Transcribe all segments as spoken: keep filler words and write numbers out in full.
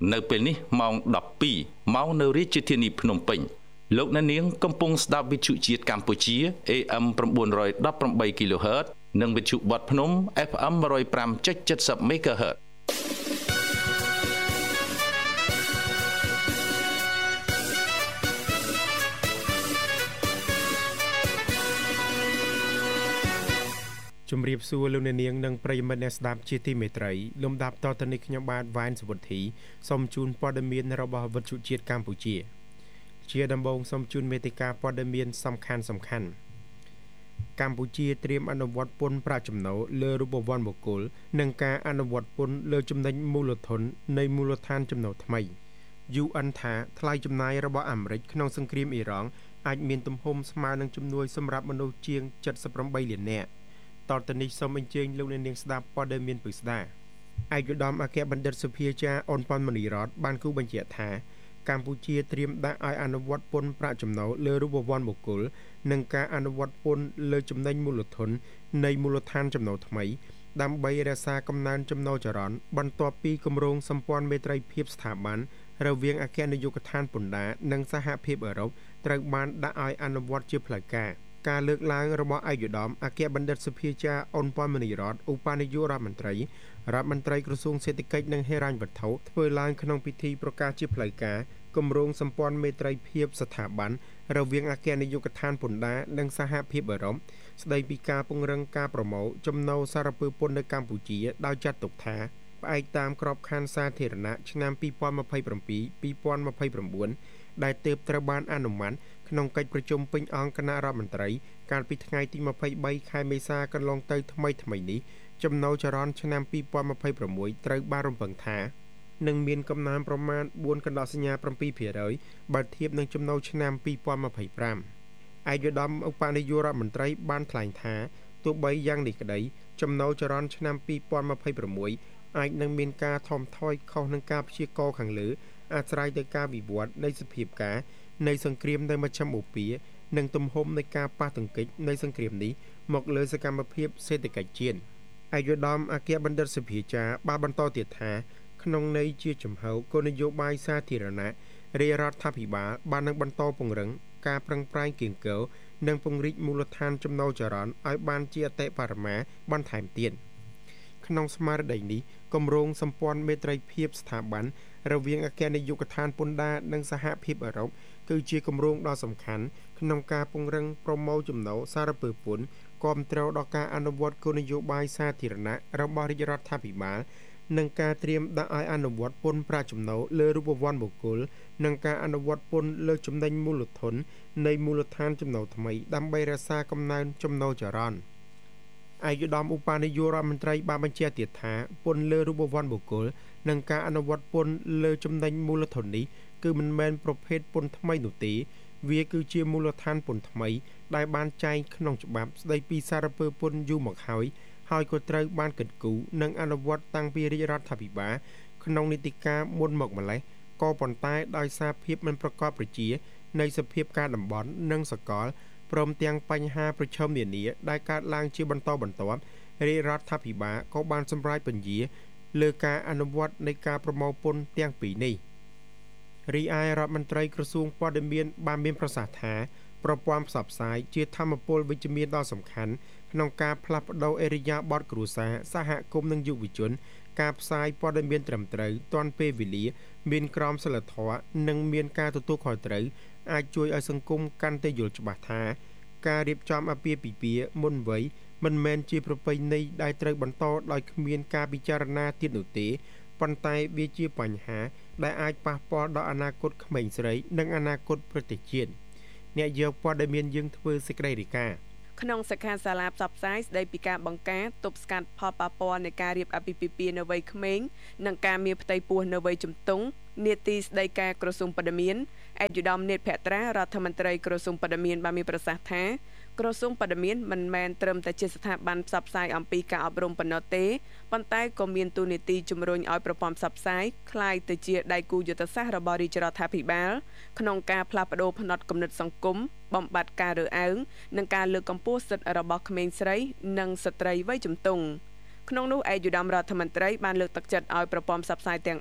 នៅពេលនេះម៉ោងដប់ពីរម៉ោងនៅរាជធានីភ្នំពេញលោកអ្នកនាងកំពុងស្ដាប់វិទ្យុជាតិកម្ពុជា A M 918 kHz និងវិទ្យុបទភ្នំ F M one oh five point seven zero MHz ជំរាបសួរលោកអ្នកនាងនិងប្រិយមិត្តអ្នកស្ដាប់ជាទីមេត្រីលំដាប់តទៅនេះខ្ញុំបាទវ៉ែនសុវត្ថិសូមជូនព័ត៌មានរបស់វិទ្យុជាតិកម្ពុជាជាដំបូងសូមជូនមេតិការព័ត៌មានសំខាន់សំខាន់កម្ពុជាត្រៀមអនុវត្តពន្ធប្រាក់ចំណូលលើរូបវ័ន្តបុគ្គលនិងការអនុវត្តពន្ធលើចំណេញមូលធននៃមូលដ្ឋានចំណូលថ្មី U N ថាថ្លៃចំណាយរបស់អាមេរិកក្នុងសង្គ្រាមអ៊ីរ៉ង់អាចមានទំហំស្មើនឹងជំនួយសម្រាប់មនុស្សជាងseventy-eightលាននាក់តទៅនេះសូមអញ្ជើញលោកអ្នកនាងស្ដាប់ព័ត៌មានពិស្ដាឯកឧត្តមអគ្គបណ្ឌិតសុភាចារអ៊ុនប៉ុនមនីរតបានគូបញ្ជាក់ថាកម្ពុជាត្រៀមដាក់ឲ្យអនុវត្តពន្ធប្រាក់ចំណូលលើរូបវ័ន្តបុគ្គលនិងការអនុវត្តពន្ធលើចំណេញមូលធននៃមូលដ្ឋានចំណូលថ្មីដើម្បីរក្សាកំណើនចំណូលចរន្តបន្ទាប់ពីគម្រោងសម្ព័ន្ធមេត្រីភាពស្ថាប័នរវាងអគ្គនាយកដ្ឋានពន្ធដារនិងសហភាពអឺរ៉ុបត្រូវបានដាក់ឲ្យអនុវត្តជាផ្លូវការការលើកឡើងរបស់ឯកឧត្តមអគ្គបណ្ឌិតសុភាចារអ៊ុនប៉ុនមនីរតឧបនាយករដ្ឋមន្ត្រីរដ្ឋមន្ត្រីក្រសួងសេដ្ឋកិច្ចនិងហិរញ្ញវត្ថុធ្វើឡើងក្នុងពិធីប្រកាសជាផ្លូវការគម្រោងសម្ព័ន្ធមេត្រីភាពស្ថាប័នរវាងអគ្គនាយកដ្ឋានពន្ធដារនិងសហភាពអឺរ៉ុបស្ដីពីការពង្រឹងការប្រមូលចំណូលសារពើពន្ធនៅកម្ពុជាដោយចាត់ទុកថាផ្អែកតាមក្របខ័ណ្ឌសាធារណៈឆ្នាំtwenty twenty-seven twenty twenty-nineដែលទើបត្រូវបានអនុម័តក្នុងកិច្ចប្រជុំពេញអង្គគណៈរដ្ឋមន្ត្រីកាលពីថ្ងៃទីtwenty-threeខែមេសាកន្លងទៅថ្មីថ្មីនេះចំណូលចរន្តឆ្នាំtwenty twenty-sixត្រូវបានរំពឹងថានឹងមានកំណើនប្រមាណfourកន្លះសញ្ញាseven percent បើធៀបនឹងចំណូលឆ្នាំtwenty twenty-fiveឯកឧត្តមឧបនាយករដ្ឋមន្ត្រីបានថ្លែងថាទោះបីយ៉ាងនេះក្តីចំណូលចរន្តឆ្នាំtwenty twenty-sixអាចនឹងមានការថមថយខុសនឹងការព្យាករណ៍ខាងលើអាស្រ័យទៅការវិវត្តនៃសភាពការនៃសង្គ្រាមនៅមជ្ឈមបូព៌ានិងទំហំនៃការប៉ះទង្គិចនៃសង្គ្រាមនេះមកលើសកម្មភាពសេដ្ឋកិច្ចជាតិឯកឧត្តមអគ្គបណ្ឌិតសុភាចារបានបន្តទៀតថាក្នុងន័យជាចំហគោលនយោបាយសាធារណៈរាជរដ្ឋាភិបាលបាននឹងបន្តពង្រឹងការប្រឹងប្រែងគៀងគរនិងពង្រីកមូលដ្ឋានចំណូលចរន្តឲ្យបានជាអតិបរមាបន្ថែមទៀតក្នុងស្មារតីនេះគម្រោងសម្ព័ន្ធមេត្រីភាពស្ថាប័នរវាងអគ្គនាយកដ្ឋានពន្ធដារនិងសហភាពអឺរ៉ុបគឺជាគម្រោងដ៏សំខាន់ក្នុងការពង្រឹងប្រមូលចំណូលសារពើពន្ធគាំទ្រដល់ការអនុវត្តគោលនយោបាយសាធារណៈរបស់រាជរដ្ឋាភិបាលនិងការត្រៀមដាក់ឲ្យអនុវត្តពន្ធប្រាក់ចំណូលលើរូបវ័ន្តបុគ្គលនិងការអនុវត្តពន្ធលើចំណេញមូលធននៃមូលដ្ឋានចំណូលថ្មីដើម្បីរក្សាកំណើនចំណូលចរន្តឯកឧត្តមឧបនាយករដ្ឋមន្ត្រីបានបញ្ជាក់ទៀតថាពន្ធលើរូបវ័ន្តបុគ្គលនិងការអនុវត្តពន្ធលើចំណេញមូលធននេះគឺមិនមែនប្រភេទពន្ធថ្មីនោះទេវាគឺជាមូលដ្ឋានពន្ធថ្មីដែលបានចែងក្នុងច្បាប់ស្តីពីសារពើពន្ធយូរមកហើយហើយក៏ត្រូវបានកិត្តគូនិងអនុវត្តតាំងពីរាជរដ្ឋាភិបាលក្នុងនីតិកាលមុនមកម្លេះក៏ប៉ុន្តែដោយសារភាពមិនប្រកបប្រជានៃសភាពការតំបន់និងសកលព្រមទាំងបញ្ហាប្រឈមនានាដែលកើតឡើងជាបន្តបន្ទាប់រាជរដ្ឋាភិបាលក៏បានសម្រេចបញ្ជាលើការអនុវត្តនៃការប្រមូលពន្ធទាំងពីរនេះរីឯរដ្ឋមន្ត្រីក្រសួងព័ត៌មានបានមានប្រសាសន៍ថាប្រព័ន្ធផ្សព្វផ្សាយជាធម្មពលវិជ្ជមានដ៏សំខាន់ក្នុងការផ្លាស់ប្តូរអរិយាប័ត្រគ្រួសារសហគមន៍និងយុវជនការផ្សាយព័ត៌មានត្រឹមត្រូវទាន់ពេលវេលាមានក្រមសីលធម៌និងមានការទទួលខុសត្រូវអាចជួយឲ្យសង្គមកាន់តែយល់ច្បាស់ថាការរៀបចំអាពាហ៍ពិពាហ៍មុនវ័យមិនមែនជាប្រពៃណីដែលត្រូវបន្តដោយគ្មានការពិចារណាទៀតនោះទេប៉ុន្តែវាជាបញ្ហាដែលអាចប៉ះពាល់ដល់អនាគតក្មេងស្រីនិងអនាគតប្រទេសជាតិអ្នកយកព័ត៌មានយើងធ្វើសេចក្តីរាយការណ៍ក្នុងសិក្ខាសាលាផ្សព្វផ្សាយស្ដីពីការបង្ការទប់ស្កាត់ផលប៉ះពាល់នៃការរៀបអាពាហ៍ពិពាហ៍នៅវ័យក្មេងនិងការមានផ្ទៃពោះនៅវ័យជំទង់នាទីស្ដីការក្រសួងព័ត៌មានឯកឧត្តមនេតភត្រារដ្ឋមន្ត្រីក្រសួងព័ត៌មានបានមានប្រសាសន៍ថាក្រសួងព័ត៌មានមិនមែនត្រឹមតែជាស្ថាប័នផ្សព្វផ្សាយអំពីការអប់រំប៉ុណ្ណោះទេប៉ុន្តែក៏មានតួនាទីជំរុញឲ្យប្រព័ន្ធផ្សព្វផ្សាយคล้ายទៅជាដៃគូយុទ្ធសាស្ត្ររបស់រាជរដ្ឋាភិបាលក្នុងការផ្លាស់ប្តូរផ្នត់គំនិតសង្គមបំបត្តិការរើសអើងនិងការលើកកម្ពស់សិទ្ធិរបស់ក្មេងស្រីនិងស្ត្រីវ័យជំទង់ក្នុងនោះឯកឧត្តមរដ្ឋមន្ត្រីបានលើកទឹកចិត្តឲ្យប្រព័ន្ធផ្សព្វផ្សាយទាំងអស់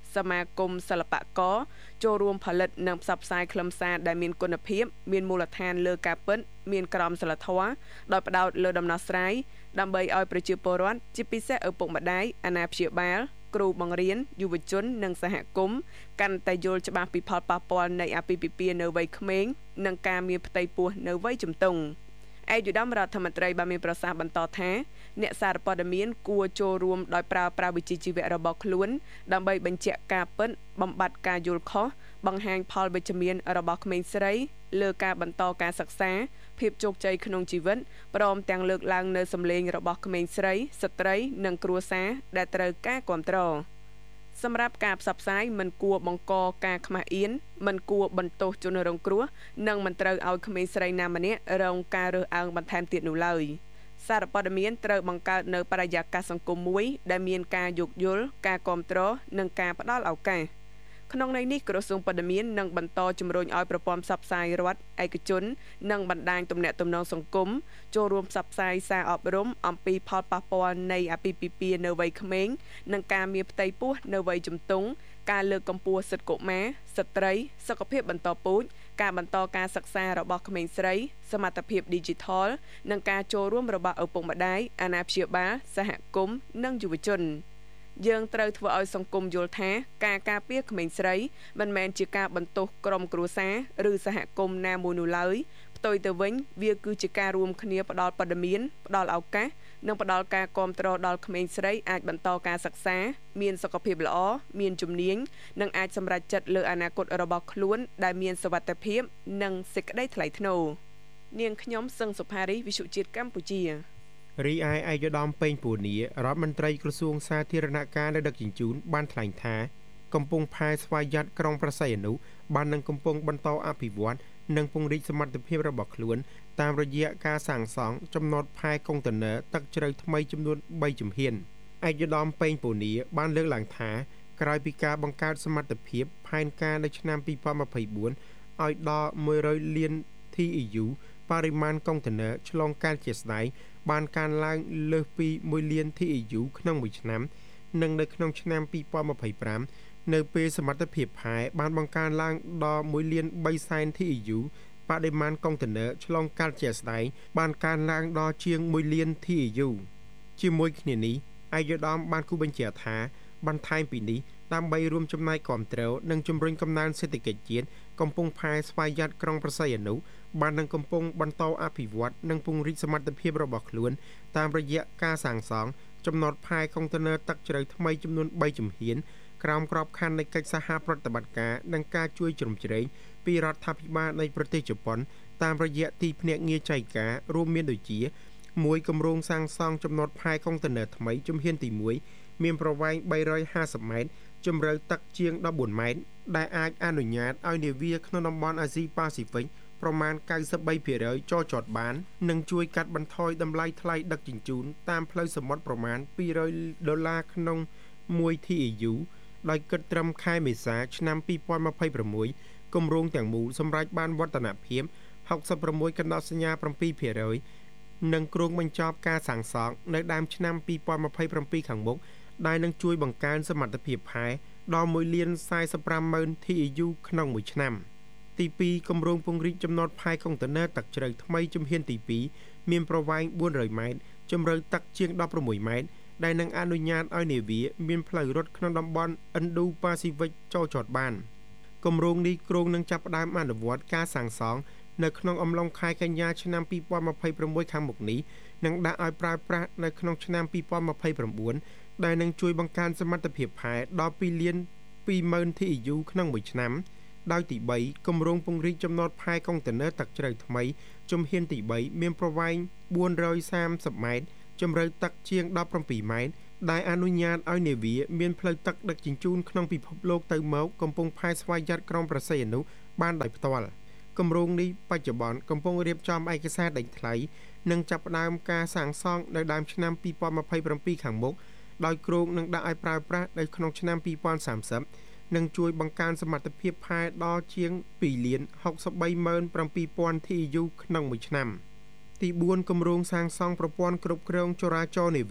សមាគមសិល្បករចូលរួមផលិតនិងផ្សព្វផ្សាយខ្លឹមសារដែលមានគុណភាពមានមូលដ្ឋានលើការពិតមានក្រមសីលធម៌ដោយផ្ដោតលើដំណោះស្រាយដើម្បីឲ្យប្រជាពលរដ្ឋជាពិសេសឪពុកម្ដាយអាណាព្យាបាលគ្រូបង្រៀនយុវជននិងសហគមន៍កាន់តែយល់ច្បាស់ពីផលប៉ះពាល់នៃអាពាហ៍ពិពាហ៍នៅវ័យក្មេងនិងការមានផ្ទៃពោះនៅវ័យជំទង់ឯកឧត្តមរដ្ឋមន្ត្រីបានមានប្រសាសន៍បន្តថាអ្នកសារព័ត៌មានគួរចូលរួមដោយប្រើប្រាស់វិជ្ជាជីវៈរបស់ខ្លួនដើម្បីបញ្ជាក់ការពិតបំបត្តិការយល់ខុសបង្ហាញផលវិជ្ជមានរបស់ក្មេងស្រីលើការបន្តការសិក្សាភាពជោគជ័យក្នុងជីវិតព្រមទាំងលើកឡើងនៅសម្លេងរបស់ក្មេងស្រីស្ត្រីនិងគ្រួសារដែលត្រូវការគាំទ្រសម្រាប់ការផ្សព្វផ្សាយមិនគួរបង្កការខ្មាស់អៀនមិនគួរបន្ទោសជនរងគ្រោះនិងមិនត្រូវឲ្យក្មេងស្រីណាម្នាក់រងការរើសអើងបន្ថែមទៀតនោះឡើយសារព័ត៌មានត្រូវបង្កើតនៅបរិយាកាសសង្គមមួយដែលមានការយោគយល់ការគាំទ្រនិងការផ្ដល់ឱកាសក្នុងន័យនេះក្រសួងព័ត៌មាននឹងបន្តជំរុញឲ្យប្រព័ន្ធផ្សព្វផ្សាយរដ្ឋឯកជននិងបណ្ដាញទំនាក់ទំនងសង្គមចូលរួមផ្សព្វផ្សាយសារអប់រំអំពីផលប៉ះពាល់នៃអាពាហ៍ពិពាហ៍នៅវ័យក្មេងនិងការមានផ្ទៃពោះនៅវ័យជំទង់ការលើកកម្ពស់សិទ្ធិកុមារស្ត្រីសុខភាពបន្តពូជការបន្តការសិក្សារបស់ក្មេងស្រីសមត្ថភាព Digital និងការចូលរួមរបស់ឪពុកម្ដាយអាណាព្យាបាលសហគមន៍និងយុវជនយើងត្រូវធ្វើឲ្យសង្គមយល់ថាការការពារក្មេងស្រីមិនមែនជាការបន្ទោសក្រុមគ្រួសារឬសហគមន៍ណាមួយនោះឡើយផ្ទុយទៅវិញវាគឺជាការរួមគ្នាផ្ដល់ព័ត៌មានផ្ដល់ឱកាសនិងផ្ដល់ការគាំទ្រដល់ក្មេងស្រីអាចបន្តការសិក្សាមានសុខភាពល្អមានជំនាញនិងអាចសម្រេចចិត្តលើអនាគតរបស់ខ្លួនដែលមានសុវត្ថិភាពនិងសេចក្តីថ្លៃថ្នូរនាងខ្ញុំសឹងសុផារីវិទ្យុជាតិកម្ពុជារីឯឯកឧត្តមពេញពូនីរដ្ឋមន្ត្រីក្រសួងសាធារណការនិងដឹកជញ្ជូនបានថ្លែងថាកំពង់ផែស្វយ័តក្រុងប្រស័យអនុបាននឹងកំពុងបន្តអភិវឌ្ឍនិងពង្រីកសមត្ថភាពរបស់ខ្លួនតាមរយៈការសាងសង់ចំណតផែកុងតឺន័រទឹកជ្រៅថ្មីចំនួនបីជំហានឯកឧត្តមពេញពូនីបានលើកឡើងថាក្រោយពីការបង្កើតសមត្ថភាពផែនការនៅឆ្នាំពីរពាន់ម្ភៃបួនឲ្យដល់មួយរយលាន ធី អ៊ី យូ បរិមាណកុងតឺន័រឆ្លងកាត់ជាស្ដែងបានកើនឡើងលើសពីមួយលាន ធី អ៊ី យូ ក្នុងមួយឆ្នាំនិងនៅក្នុងឆ្នាំពីរពាន់ម្ភៃប្រាំនៅពេលសមត្ថភាពផែបានបង្កើនឡើងដល់មួយលានបីសែន ធី អ៊ី យូ បរិមាណកុងតឺន័រឆ្លងកាត់ជាស្ដែងបានកើនឡើងដល់ជាងមួយលាន ធី អ៊ី យូ ជាមួយគ្នានេះឯកឧត្តមបានគូបញ្ជាក់ថាបន្ថែមពីនេះដើម្បីរួមចំណែកគាំទ្រនិងជំរុញកំណើនសេដ្ឋកិច្ចជាតិកំពង់ផែស្វយ័តក្រុងប្រស័យអនុបាននឹងកំពុងបន្តអភិវឌ្ឍនិងពង្រីកសមត្ថភាពរបស់ខ្លួនតាមរយៈការសាងសង់ចំណតផែកុងតឺន័រទឹកជ្រៅថ្មីចំនួនបីជំហានក្រោមក្របខ័ណ្ឌនៃកិច្ចសហប្រតិបត្តិការនិងការជួយជ្រោមជ្រែងពីរដ្ឋាភិបាលនៃប្រទេសជប៉ុនតាមរយៈទីភ្នាក់ងារចែកការរួមមានដូចជាមួយគម្រោងសាងសង់ចំណតផែកុងតឺន័រថ្មីជំហានទីមួយមានប្រវែងបីរយហាសិបម៉ែត្រជម្រៅទឹកជាងដប់បួនម៉ែត្រដែលអាចអនុញ្ញាតឲ្យនាវាក្នុងតំបន់អាស៊ីប៉ាស៊ីហ្វិកប្រមាណកៅសិបបីភាគរយចរចតបាននិងជួយកាត់បន្ថយតម្លៃថ្លៃដឹកជញ្ជូនតាមផ្លូវសមុទ្រប្រមាណពីររយដុល្លារក្នុងមួយ ធី អ៊ី យូ ដោយគិតត្រឹមខែមេសាឆ្នាំពីរពាន់ម្ភៃប្រាំមួយគម្រោងទាំងមូលសម្រាប់បានវឌ្ឍនភាពហុកសិបប្រាំមួយកណ្ដោសញ្ញាប្រាំពីរភាគរយនិងគ្រោងបញ្ចប់ការសាងសង់នៅដើមឆ្នាំពីរពាន់ម្ភៃប្រាំពីរខាងមុខដែលនឹងជួយបង្កើនសមត្ថភាពផែដល់មួយលានសែសិបប្រាំម៉ឺន ធី អ៊ី យូ ក្នុងមួយឆ្នាំទីពីរគម្រោងពង្រីកចំណតផែកុងតឺន័រទឹកជ្រៅថ្មីជំហានទីពីរមានប្រវែងបួនរយម៉ែត្រជម្រៅទឹកជាងដប់ប្រាំមួយម៉ែត្រដែលនឹងអនុញ្ញាតឲ្យនាវាមានផ្លូវរត់ក្នុងតំបន់ Indo-Pacific ចរចតបានគម្រោងនេះគ្រោងនឹងចាប់ផ្ដើមអនុវត្តការសាងសង់នៅក្នុងអំឡុងខែកញ្ញាឆ្នាំពីរពាន់ម្ភៃប្រាំមួយខាងមុខនេះនឹងដាក់ឲ្យប្រើប្រាស់នៅក្នុងឆ្នាំពីរពាន់ម្ភៃប្រាំបួនដែលនឹងជួយបង្កើនសមត្ថភាពផែដល់ពីរលានពីរម៉ឺន ធី អ៊ី យូ ក្នុងមួយឆ្នាំដោយទីបីគម្រោងពង្រីកចំណតផែកុងតឺន័រទឹកជ្រៅថ្មីជំហានទីបីមានប្រវែងបួនរយសាមសិបម៉ែត្រជម្រៅទឹកជាងដប់ប្រាំពីរម៉ែត្រដែលអនុញ្ញាតឲ្យនាវាមានផ្លូវទឹកដឹកជញ្ជូនក្នុងពិភពលោកទៅមកកំពង់ផែស្វយ័តក្រុងប្រស័យអនុបានដោយផ្ទាល់គម្រោងនេះបច្ចុប្បន្នកំពុងរៀបចំឯកសារដេញថ្លៃនិងចាប់ផ្ដើមការសាងសង់នៅដើមឆ្នាំពីរពាន់ម្ភៃប្រាំពីរខាងមុខដោយគ្រោងនឹងដាក់ឲ្យប្រើប្រាស់នៅក្នុងឆ្នាំពីរពាន់សាមសិបនិងជួយបង្កើនសមត្ថភាពផែដល់ជាងពីរលានហុកសិបបីម៉ឺនប្រាំពីរពាន់ ធី អ៊ី យូ ក្នុងមួយឆ្នាំទីបួនគម្រោងសាងសង់ប្រព័ន្ធគ្រប់គ្រងចរាចរណ៍នាវា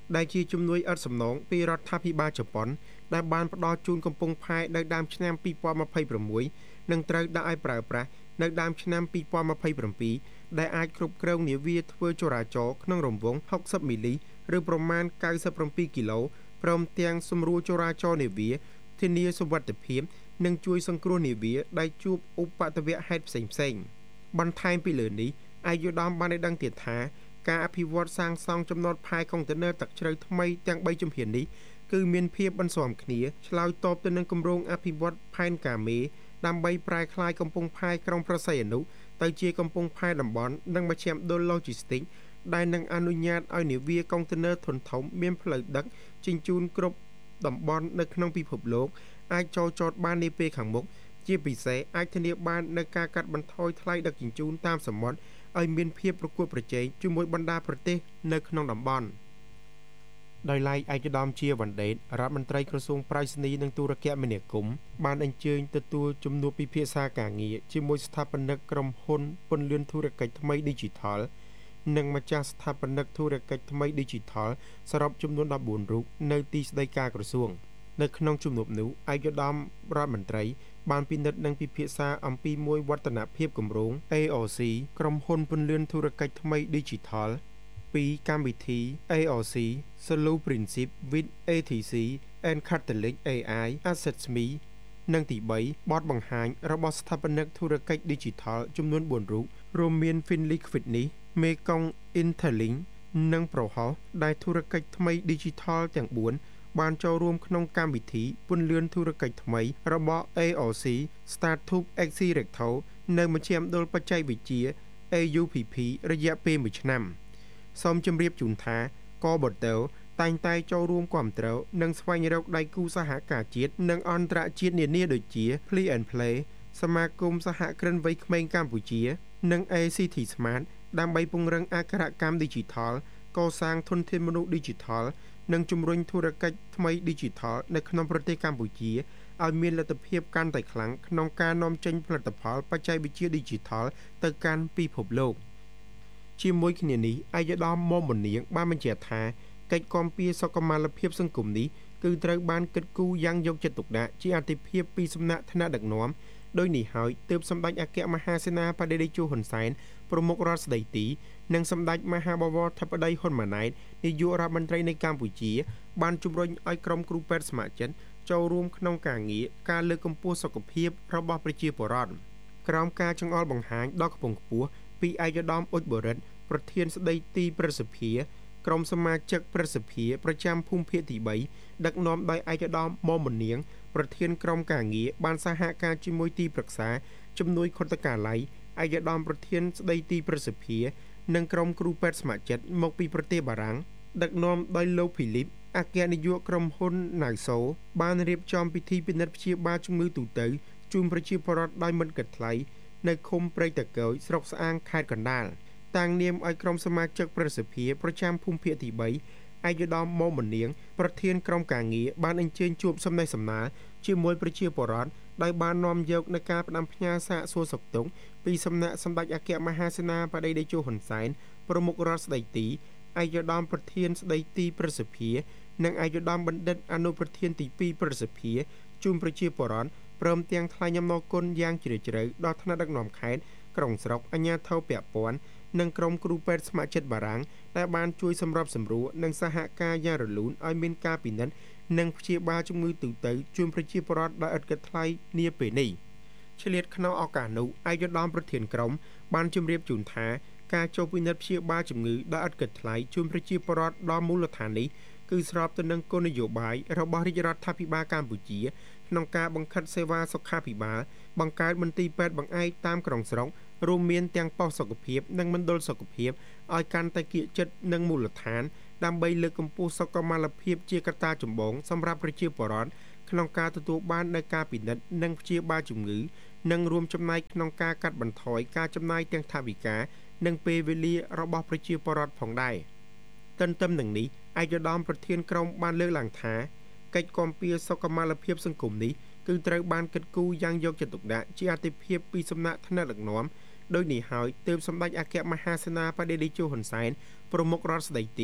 ដែលជាជំនួយឥតសំណងពីរដ្ឋាភិបាលជប៉ុនដែលបានផ្ដល់ជូនកំពង់ផែនៅដើមឆ្នាំពីរពាន់ម្ភៃប្រាំមួយនិងត្រូវដាក់ឲ្យប្រើប្រាស់នៅដើមឆ្នាំពីរពាន់ម្ភៃប្រាំពីរដែលអាចគ្រប់គ្រងនាវាធ្វើចរាចរណ៍ក្នុងរង្វង់ហុកសិបមីលីឬប្រមាណកៅសិប៧គីឡូព្រមទាំងសម្រួលចរាចរណ៍នាវាធានាសុវត្ថិភាពនិងជួយសង្គ្រោះនាវាដែលជួបឧបទ្ទវហេតុផ្សេងៗបន្ថែមពីលើនេះអាយុដំបានឲ្យដឹងទៀតថាការអភិវឌ្ឍសាងសង់ចំណតផែកុងតឺន័រទឹកជ្រៅថ្មីទាំងបីជំហាននេះគឺមានភាពបន្ស៊ាំគ្នាឆ្លើយតបទៅនឹងគម្រោងអភិវឌ្ឍផែនការមេដើម្បីប្រែក្លាយកំពង់ផែក្រុងព្រះសីហនុទៅជាកំពង់ផែតំបន់និងមជ្ឈមណ្ឌលឡូជីស្ទីកដែលនឹងអនុញ្ញាតឲ្យនាវាកុងតឺន័រធុនធំមានផ្លូវដឹកជញ្ជូនគ្រប់តំបន់នៅក្នុងពិភពលោកអាចចូលចតបាននាពេលខាងមុខជាពិសេសអាចធានាបាននូវការកាត់បន្ថយថ្លៃដឹកជញ្ជូនតាមសមុទ្រឲ្យមានភាពប្រកួតប្រជែងជាមួយបណ្ដាប្រទេសនៅក្នុងតំបន់ដោយឡែកឯកឧត្តមជាវណ្ដេតរដ្ឋមន្ត្រីក្រសួងប្រៃសណីនិងទូរគមនាគមន៍បានអញ្ជើញទទួលជំនួបពិភាក្សាការងារជាមួយស្ថាបនិកក្រុមហ៊ុនពន្លឿនធុរកិច្ចថ្មី Digital និងម្ចាស់ស្ថាបនិកធុរកិច្ចថ្មី Digital សរុបចំនួនដប់បួនរូបនៅទីស្តីការក្រសួងនៅក្នុងជំនួបនោះឯកឧត្តមរដ្ឋមន្ត្រីបានពិនិត្យនិងពិភាក្សាអំពីមួយវឌ្ឍនភាពគម្រោង A O C ក្រុមហ៊ុនពន្លឿនធុរកិច្ចថ្មី Digital ពីរកម្មវិធី A O C Solu Princip with เอ ที ซี and Catalyst เอ ไอ Assets Me និងទីបីបទបង្ហាញរបស់ស្ថាបនិកធុរកិច្ច Digital ចំនួនបួនរូបរួមមាន Finley Fitness, Mekong Interlink និង Prohouse ដែលធុរកិច្ចថ្មី Digital ទាំងបួនបានចូលរួមក្នុងកម្មវិធីពន្លឿនធុរកិច្ចថ្មីរបស់ A O C Startup Accelerator នៅមជ្ឈមណ្ឌលបច្ចេកវិទ្យា A U P P រយៈពេលមួយឆ្នាំសូមជម្រាបជូនថាកបតើតែងតែចូលរួមគាំទ្រនិងស្វែងរកដៃគូសហការជាតិនិងអន្តរជាតិនានាដូចជា Play and Play សមាគមសហគ្រិនវ័យក្មេងកម្ពុជានិង A C T Smart ដើម្បីពង្រឹងអក្ខរកម្ម Digital កសាងធនធានមនុស្ស Digital និងជំរុញធុរកិច្ចថ្មី Digital នៅក្នុងប្រទេសកម្ពុជាឲ្យមានលទ្ធភាពកាន់តែខ្លាំងក្នុងការនាំចេញផលិតផលបច្ចេកវិទ្យា Digital ទៅកាន់ពិភពលោកជាមួយគ្នានេះឯកឧត្តមមុំមនាងបានបញ្ជាក់ថាកិច្ចគាំពារសុខុមាលភាពសង្គមនេះគឺត្រូវបានគិតគូរយ៉ាងយកចិត្តទុកដាក់ជាអាទិភាពពីសំណាក់ថ្នាក់ដឹកនាំដោយនេះហើយទើបសម្ដេចអគ្គមហាសេនាបតីតេជោហ៊ុនសែនប្រមុខរដ្ឋស្ដីទីនិងសម្ដេចមហាបវរធិបតីហ៊ុនម៉ាណែតនាយករដ្ឋមន្ត្រីនៃកម្ពុជាបានជំរុញឲ្យក្រុមគ្រូពេទ្យស្ម័គ្រចិត្តចូលរួមក្នុងការងារការលើកកម្ពស់សុខភាពរបស់ប្រជាពលរដ្ឋក្រោមការចង្អុលបង្ហាញដ៏ខ្ពង់ខ្ពស់ពីឯកឧត្តមអ៊ុចបរិទ្ធប្រធានស្ដីទីប្រសិទ្ធិក្រុមសមាជិកប្រសិទ្ធិប្រចាំភូមិភាគទីបីដឹកនាំដោយឯកឧត្តមមុំមនាងប្រធានក្រុមការងារបានសហការជាមួយទីប្រឹក្សាជំនួយខុទ្ទកាល័យឯកឧត្តមប្រធានស្ដីទីប្រសិទ្ធិនិងក្រុមគ្រូពេទ្យស្ម័គ្រចិត្តមកពីប្រទេសបារាំងដឹកនាំដោយលោកភីលីបអគ្គនាយកក្រុមហ៊ុន Nauso បានរៀបចំពិធីពិនិត្យព្យាបាលជំងឺទូទៅជូនប្រជាពលរដ្ឋដោយមិនគិតថ្លៃនៅឃុំព្រែកតកោយស្រុកស្អាងខេត្តកណ្ដាលតាំងនាមឲ្យក្រុមសមាជិកប្រសិទ្ធិប្រចាំភូមិភាគទីបីឯកឧត្តមមុំមនាងប្រធានក្រុមការងារបានអញ្ជើញជួបសំណេះសំណាលជាមួយប្រជាពលរដ្ឋដោយបាននាំយកនូវការផ្ដាំផ្ញើសាកសួរសុខទុក្ខពីសំណាក់សម្ដេចអគ្គមហាសេនាបតីតេជោហ៊ុនសែនប្រមុខរដ្ឋស្ដីទីឯកឧត្តមប្រធានស្ដីទីប្រសិទ្ធិនិងឯកឧត្តមបណ្ឌិតអនុប្រធានទីពីរប្រសិទ្ធិជូនប្រជាពលរដ្ឋព្រមទាំងថ្លែងអំណរគុណយ៉ាងជ្រាលជ្រៅដល់ថ្នាក់ដឹកនាំខេត្តក្រុងស្រុកអាជ្ញាធរពាក់ព័ន្ធនិងក្រុមគ្រូពេទ្យស្ម័គ្រចិត្តបារាំងដែលបានជួយសម្របសម្រួលនិងសហការយ៉ាងរលូនឲ្យមានការពិនិត្យនិងព្យាបាលជំងឺទូទៅជូនប្រជាពលរដ្ឋដោយឥតគិតថ្លៃនាពេលនេះឆ្លៀតក្នុងឱកាសនោះឯកឧត្តមប្រធានក្រុមបានជម្រាបជូនថាការចូលពិនិត្យព្យាបាលជំងឺដោយឥតគិតថ្លៃជូនប្រជាពលរដ្ឋដល់មូលដ្ឋាននេះគឺស្របទៅនឹងគោលនយោបាយរបស់រាជរដ្ឋាភិបាលកម្ពុជាក្នុងការបង្ខិតសេវាសុខាភិបាលបង្កើតមន្ទីរពេទ្យបង្អែកតាមក្រុងស្រុករួមមានទាំងប៉ុស្តិ៍សុខភាពនិងមណ្ឌលសុខភាពឲ្យកាន់តែគៀកជិតនឹងមូលដ្ឋានដើម្បីលើកកម្ពស់សុខុមាលភាពជាកត្តាចម្បងសម្រាប់ប្រជាពលរដ្ឋក្នុងការទទួលបាននូវការពិនិត្យនិងព្យាបាលជំងឺនិងរួមចំណែកក្នុងការកាត់បន្ថយការចំណាយទាំងថវិកានិងពេលវេលារបស់ប្រជាពលរដ្ឋផងដែរទន្ទឹមនឹងនេះឯកឧត្តមប្រធានក្រុមបានលើកឡើងថាកិច្ចគាំពារសុខុមាលភាពសង្គមនេះគឺត្រូវបានគិតគូរយ៉ាងយកចិត្តទុកដាក់ជាអាទិភាពពីសំណាក់ថ្នាក់ដឹកនាំដោយនេះហើយទើបសម្ដេចអគ្គមហាសេនាបតីតេជោហ៊ុនសែនប្រមុខរដ្ឋស្ដីទី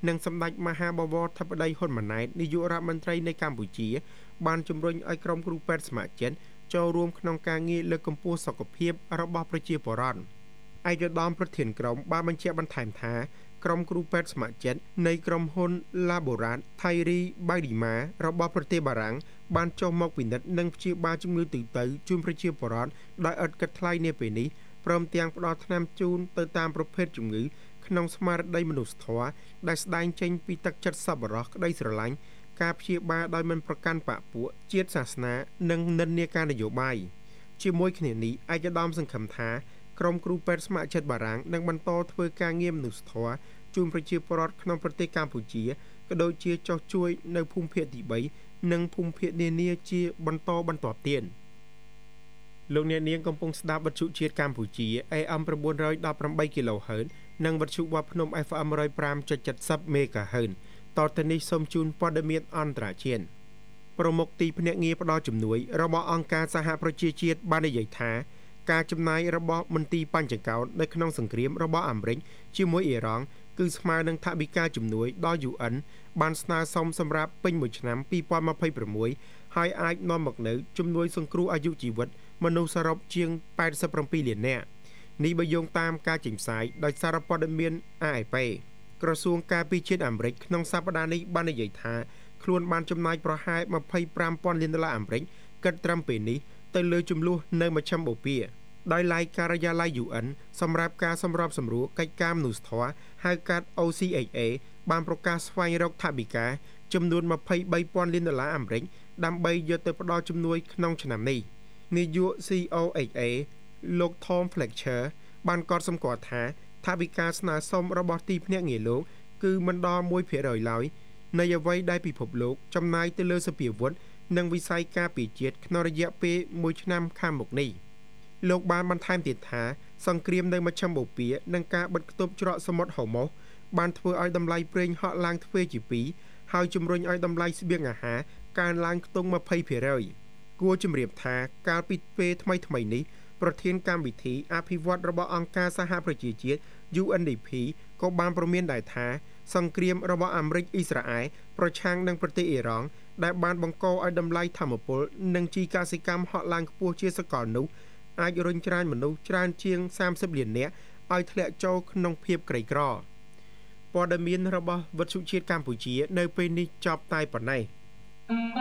និងសម្ដេចមហាបវរធិបតីហ៊ុនម៉ាណែតនាយករដ្ឋមន្ត្រីនៃកម្ពុជាបានជំរុញឲ្យក្រុមគ្រូពេទ្យស្ម័គ្រចិត្តចូលរួមក្នុងការងារលើកកម្ពស់សុខភាពរបស់ប្រជាពលរដ្ឋឯកឧត្តមប្រធានក្រុមបានបញ្ជាក់បន្ថែមថាក្រុមគ្រូពេទ្យស្ម័គ្រចិត្តនៃក្រុមហ៊ុន Laborat Thairi Baidima របស់ប្រទេសបារាំងបានចុះមកពិនិត្យនិងព្យាបាលជំងឺទូទៅជូនប្រជាពលរដ្ឋដោយឥតគិតថ្លៃនាពេលនេះព្រមទាំងផ្ដល់ថ្នាំជូនទៅតាមប្រភេទជំងឺក្នុងស្មារតីមនុស្សធម៌ដែលស្ដែងចេញពីទឹកចិត្តសប្បុរសក្តីស្រឡាញ់ការព្យាបាលដោយមិនប្រកាន់បកពួកជាតិសាសនានិងនិន្នាការនយោបាយជាមួយគ្នានេះឯកឧត្តមសង្ឃឹមថាក្រុមគ្រូពេទ្យស្ម័គ្រចិត្តបារាំងនឹងបន្តធ្វើការងារមនុស្សធម៌ជូនប្រជាពលរដ្ឋក្នុងប្រទេសកម្ពុជាក៏ដូចជាចុះជួយនៅភូមិភាគទីបីនិងភូមិភាគនានាជាបន្តបន្ទាប់ទៀតលោកអ្នកនាងកំពុងស្ដាប់វិទ្យុជាតិកម្ពុជា เอ เอ็ม nine ten គីឡូហឺត និងវិទ្យុវត្តភ្នំ เอฟ เอ็ม one oh five point seven zero មេហ្គាហឺត តទៅនេះសូមជូនព័ត៌មានអន្តរជាតិប្រមុខទីភ្នាក់ងារផ្ដល់ជំនួយរបស់អង្គការសហប្រជាជាតិបាននិយាយថាការចំណាយរបស់មន្ទីរបញ្ចកោណនៅក្នុងសង្គ្រាមរបស់អាមេរិកជាមួយអ៊ីរ៉ង់គឺស្មើនឹងថវិកាជំនួយដល់ ยู เอ็น បានស្នើសុំសម្រាប់ពេញមួយឆ្នាំtwenty twenty-sixហើយអាចនាំមកនូវជំនួយសង្គ្រោះអាយុជីវិតមនុស្សសរុបជាងeighty-sevenលាននាក់នេះបើយោងតាមការចេញផ្សាយដោយសារព័ត៌មាន เอ เอ พี ក្រសួងការពារជាតិអាមេរិកក្នុងសប្តាហ៍នេះបាននិយាយថាខ្លួនបានចំណាយប្រហែលtwenty-fiveលានដុល្លារអាមេរិកគិតត្រឹមពេលនេះទៅលើចំនួននៅមជ្ឈមបូព៌ាដោយឡែកការិយាល័យ ยู เอ็น សម្រាប់ការសម្របសម្រួលកិច្ចការមនុស្សធម៌ហៅកាត់ โอ ซี เอช เอ បានប្រកាសស្វែងរកថវិកាចំនួនtwenty-threeលានដុល្លារអាមេរិកដើម្បីយកទៅផ្ដល់ជំនួយក្នុងឆ្នាំនេះនាយក ซี โอ เอช เอ លោក Tom Fletcher បានកត់សម្គាល់ថាថវិកាស្នើសុំរបស់ទីភ្នាក់ងារលោកគឺមិនដល់one percentឡើយនៃអ្វីដែលពិភពលោកចំណាយទៅលើសភាវុធនិងវិស័យការពារជាតិក្នុងរយៈពេលមួយឆ្នាំខាងមុខនេះលោកបានបន្ថែមទៀតថាសង្គ្រាមនៅមជ្ឈមបូព៌ានិងការបិទគប់ច្រកសមុទ្រហូម៉ូសបានធ្វើឲ្យតម្លៃប្រេងហក់ឡើងទ្វេជាពីរហើយជំរុញឲ្យតម្លៃស្បៀងអាហារកើនឡើងខ្ទង់twenty percentគួរជម្រាបថាកាលពីពេលថ្មីថ្មីនេះប្រធានកម្មវិធីអភិវឌ្ឍរបស់អង្គការសហប្រជាជាតិ ยู เอ็น ดี พี ក៏បានព្រមានដែរថាសង្គ្រាមរបស់អាមេរិកអ៊ីស្រាអែលប្រឆាំងនឹងប្រទេសអ៊ីរ៉ង់ដែលបានបង្កឲ្យតម្លៃថាមពលនិងជីកសិកម្មហក់ឡើងខ្ពស់ជាសកលនោះអាចរុញច្រានមនុស្សច្រើនជាងthirtyលាននាក់ឲ្យធ្លាក់ចូលក្នុងភាពក្រីក្រព័ត៌មានរបស់វិទ្យុជាតិកម្ពុជានៅពេលនេះចប់តែប៉ុណ្ណេះ